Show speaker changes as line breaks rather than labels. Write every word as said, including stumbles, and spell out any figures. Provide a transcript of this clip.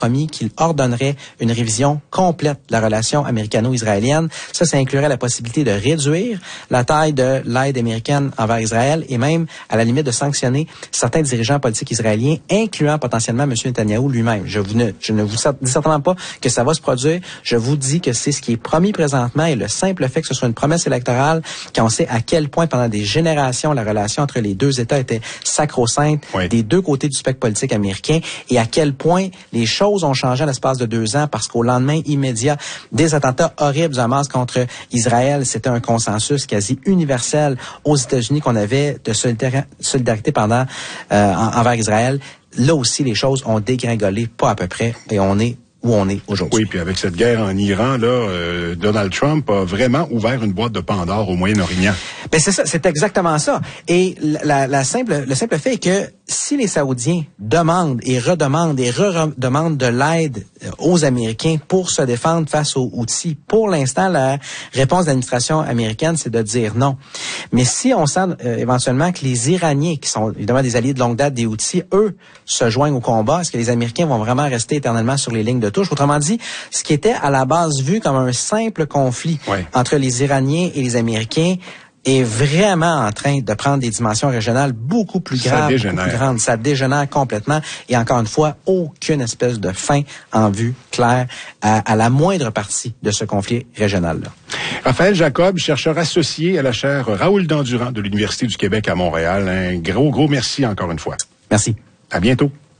promis qu'il ordonnerait une révision complète de la relation américano-israélienne. Ça, ça inclurait la possibilité de réduire la taille de l'aide américaine envers Israël et même, à la limite, de sanctionner certains dirigeants politiques israéliens, incluant potentiellement M. Netanyahou lui-même. Je, vous ne, je ne vous dis certainement pas que ça va se produire. Je vous dis que c'est ce qui est promis présentement et le simple fait que ce soit une promesse électorale, quand on sait à quel point, pendant des générations, la relation entre les deux États était sacro-sainte oui. des deux côtés du spectre politique américain et à quel point les choses ont changé en l'espace de deux ans parce qu'au lendemain immédiat des attentats horribles du Hamas contre Israël, c'était un consensus quasi universel aux États-Unis qu'on avait de solidarité pendant euh, envers Israël. Là aussi, les choses ont dégringolé pas à peu près et on est où on est aujourd'hui.
Oui, puis avec cette guerre en Iran, là, euh, Donald Trump a vraiment ouvert une boîte de Pandore au Moyen-Orient.
Ben c'est ça, c'est exactement ça. Et la, la simple, le simple fait est que si les Saoudiens demandent et redemandent et re-redemandent de l'aide aux Américains pour se défendre face aux Houthis, pour l'instant, la réponse de l'administration américaine, c'est de dire non. Mais si on sent euh, éventuellement que les Iraniens, qui sont évidemment des alliés de longue date des Houthis, eux, se joignent au combat, est-ce que les Américains vont vraiment rester éternellement sur les lignes de touche? Autrement dit, ce qui était à la base vu comme un simple conflit ouais. entre les Iraniens et les Américains est vraiment en train de prendre des dimensions régionales beaucoup plus graves, beaucoup plus grandes. Ça dégénère complètement. Et encore une fois, aucune espèce de fin en vue claire à, à la moindre partie de ce conflit régional-là.
Raphaël Jacob, chercheur associé à la chaire Raoul Dandurand de l'Université du Québec à Montréal. Un gros, gros merci encore une fois.
Merci.
À bientôt.